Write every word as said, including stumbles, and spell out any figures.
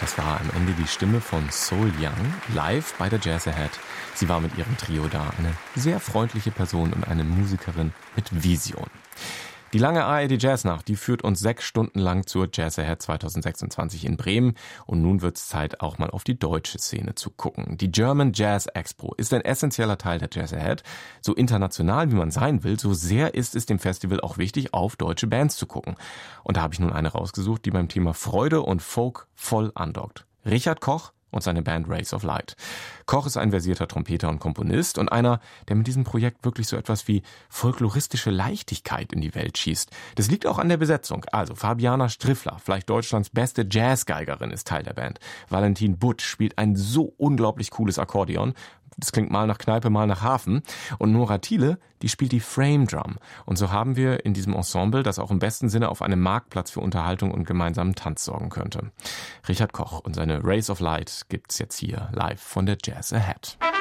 Das war am Ende die Stimme von Sol Young, live bei der Jazz Ahead. Sie war mit ihrem Trio da, eine sehr freundliche Person und eine Musikerin mit Vision. Die lange A R D Jazznacht, die führt uns sechs Stunden lang zur Jazz Ahead zwanzig sechsundzwanzig in Bremen. Und nun wird es Zeit, auch mal auf die deutsche Szene zu gucken. Die German Jazz Expo ist ein essentieller Teil der Jazz Ahead. So international, wie man sein will, so sehr ist es dem Festival auch wichtig, auf deutsche Bands zu gucken. Und da habe ich nun eine rausgesucht, die beim Thema Freude und Folk voll andockt. Richard Koch und seine Band Rays of Light. Koch ist ein versierter Trompeter und Komponist und einer, der mit diesem Projekt wirklich so etwas wie folkloristische Leichtigkeit in die Welt schießt. Das liegt auch an der Besetzung. Also Fabiana Striffler, vielleicht Deutschlands beste Jazzgeigerin, ist Teil der Band. Valentin Butsch spielt ein so unglaublich cooles Akkordeon. Das klingt mal nach Kneipe, mal nach Hafen. Und Nora Thiele, die spielt die Frame Drum. Und so haben wir in diesem Ensemble, das auch im besten Sinne auf einem Marktplatz für Unterhaltung und gemeinsamen Tanz sorgen könnte. Richard Koch und seine Rays of Light gibt's jetzt hier live von der Jazz Ahead.